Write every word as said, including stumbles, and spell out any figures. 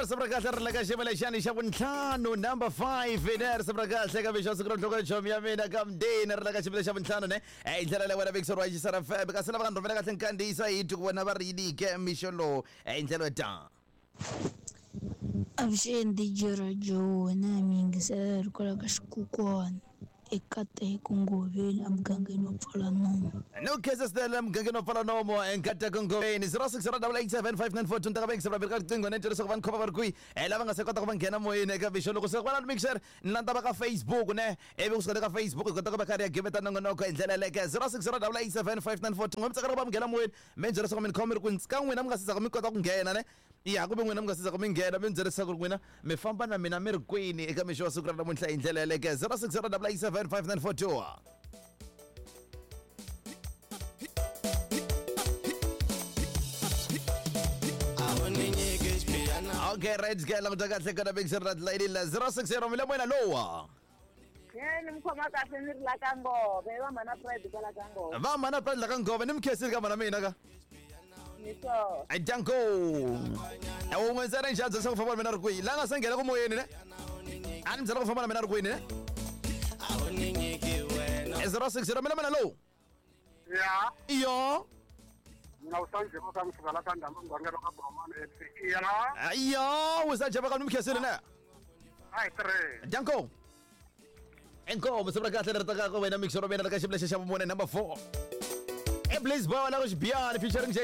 Sabrakahle re leka shebele shani sha bontlhano number five ene re sabrakahle ka bisho sekro tloko chomi ya mina ka mdeni re leka shebele sha bontlhano ne eh indlela le wena bixo right sara fa ka sela ba ndomela kahle nkandisa yithi kubona ba ridi ke misho lo eh indlela ta Avuxeni Jiro Joe na mingisela ri kola ka xikukwana eka teko ngoveni amugangeni wa Pfalanomo. No cases there mgangeni wa Pfalanomo enkata kongoveni zero six zero eight eight seven five nine four two ntaka ba ekstra berka tingo ne ntse go ba nkhoba ba re kui e lava nga se kota go ba ngena moyene ka bisho loko se go bana mixer nlanda ba ka Facebook ne e be go se ka Facebook go kota go ba ka re give tana ngono ko indlela leke zero six zero eight eight seven five nine four two ngomtsa ka re ba ngena moyene menjere se go men comment ku ntska ngwena mga sisa go mikota go ngena ne ya kube ngwena mga sisa go mingena menjere se go ngwena me famba na mina me re kwini eka misho sukra na munhla indlela leke zero six zero eight eight seven five nine four two. Okay, right, girl, I'm talking about the big sir lady zero six zero mila buena loa. Yeah, nimkhoma kahle nirla kangobe ba mana pride kala kangobe. Va mana pride la kangobe nimkhesi ka mana mina ka. Niso. Ay janko. Awu ngenzela njalo so famba mina rukwi. La ngasengela ku moyeni ne. Ani mzela ku famba mina rukwi ne. zero six zero mila buena low. Yeah. Iyo. Ngawusanje ko kamsukala kanda mangwangela ka Bromane F C. Yeah. Iyo, usajaba ka nimkhesi ne. Ai tre. Janko. Enko, masabra ka tla rata ka ko wena mixero bena ka shibla shaba mona number four. E please ba wala ko biyan featuring